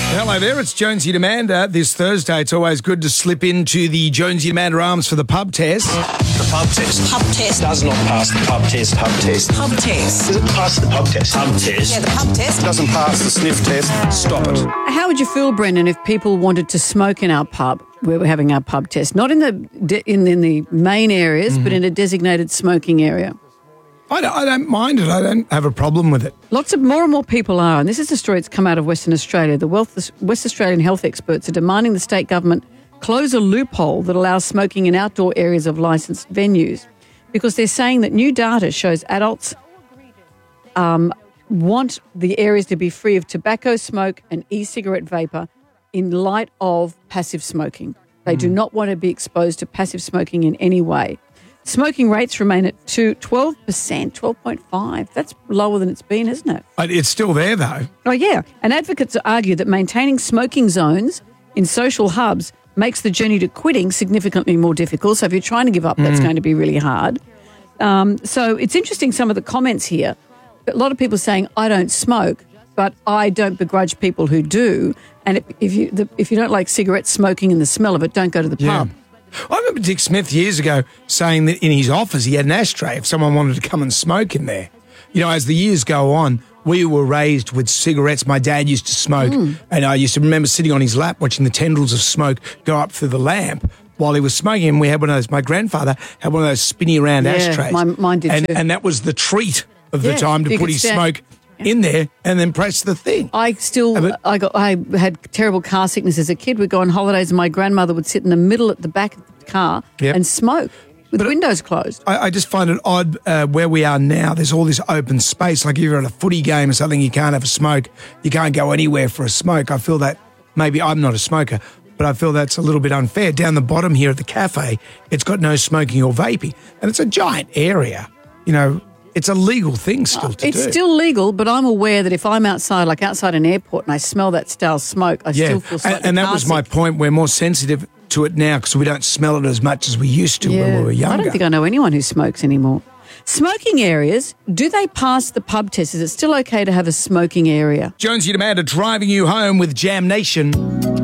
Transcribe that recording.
Hello there, it's Jonesy and Amanda. This Thursday, it's always good to slip into the Jonesy and Amanda arms for the pub test. The pub test. Pub test. Does not pass the pub test. Pub test. Pub test. Does it pass the pub test? Pub test. Yeah, the pub test. Doesn't pass the sniff test. Stop it. How would you feel, Brendan, if people wanted to smoke in our pub where we're having our pub test? Not in the main areas, but in a designated smoking area. I don't mind it. I don't have a problem with it. Lots of more and more people are, and this is a story that's come out of Western Australia. The West Australian health experts are demanding the state government close a loophole that allows smoking in outdoor areas of licensed venues, because they're saying that new data shows adults want the areas to be free of tobacco smoke and e-cigarette vapour in light of passive smoking. They do not want to be exposed to passive smoking in any way. Smoking rates remain at 12%, 12.5%. That's lower than it's been, isn't it? It's still there, though. Oh, yeah. And advocates argue that maintaining smoking zones in social hubs makes the journey to quitting significantly more difficult. So if you're trying to give up, that's going to be really hard. So it's interesting, some of the comments here. A lot of people saying, I don't smoke, but I don't begrudge people who do. And if you don't like cigarettes, smoking and the smell of it, don't go to the pub. I remember Dick Smith years ago saying that in his office he had an ashtray if someone wanted to come and smoke in there. You know, as the years go on, we were raised with cigarettes. My dad used to smoke, and I used to remember sitting on his lap watching the tendrils of smoke go up through the lamp while he was smoking. And we had one of those, my grandfather had one of those spinny around ashtrays. Mine did too. And that was the treat of the time to put his smoke in there and then press the thing. I had terrible car sickness as a kid. We'd go on holidays and my grandmother would sit in the middle at the back of the car and smoke with windows closed. I just find it odd where we are now. There's all this open space. Like if you're at a footy game or something, you can't have a smoke. You can't go anywhere for a smoke. I feel that maybe I'm not a smoker, but I feel that's a little bit unfair. Down the bottom here at the cafe, it's got no smoking or vaping. And it's a giant area, you know. It's a legal thing still to do. It's still legal, but I'm aware that if I'm outside, like outside an airport, and I smell that stale smoke, I still feel slightly and that was my point. We're more sensitive to it now because we don't smell it as much as we used to when we were younger. I don't think I know anyone who smokes anymore. Smoking areas, do they pass the pub test? Is it still okay to have a smoking area? Jonesy and Amanda driving you home with Jam Nation.